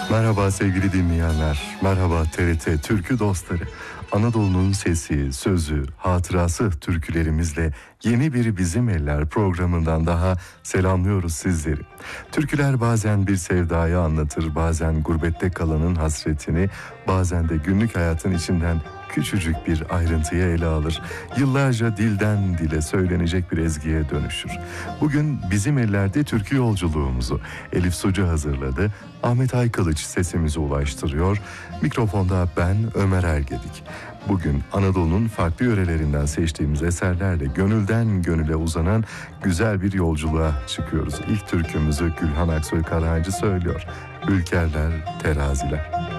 Merhaba sevgili dinleyenler, merhaba TRT Türkü dostları. Anadolu'nun sesi, sözü, hatırası türkülerimizle yeni bir Bizim Eller programından daha selamlıyoruz sizleri. Türküler bazen bir sevdayı anlatır, bazen gurbette kalanın hasretini, bazen de günlük hayatın içinden küçücük bir ayrıntıyı ele alır. Yıllarca dilden dile söylenecek bir ezgiye dönüşür. Bugün Bizim Ellerde türkü yolculuğumuzu Elif Sucu hazırladı. Ahmet Aykılıç sesimizi ulaştırıyor. Mikrofonda ben Ömer Ergedik. Bugün Anadolu'nun farklı yörelerinden seçtiğimiz eserlerle gönülden gönüle uzanan güzel bir yolculuğa çıkıyoruz. İlk türkümüzü Gülhan Aksoy Karahancı söylüyor. Ülkerler, teraziler.